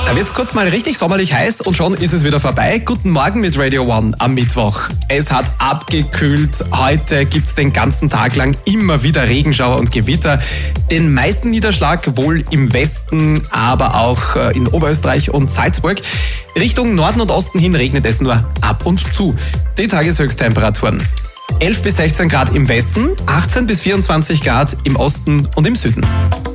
Da wird's kurz mal richtig sommerlich heiß und schon ist es wieder vorbei. Guten Morgen mit Radio One am Mittwoch. Es hat abgekühlt. Heute gibt's den ganzen Tag lang immer wieder Regenschauer und Gewitter. Den meisten Niederschlag wohl im Westen, aber auch in Oberösterreich und Salzburg. Richtung Norden und Osten hin regnet es nur ab und zu. Die Tageshöchsttemperaturen: 11 bis 16 Grad im Westen, 18 bis 24 Grad im Osten und im Süden.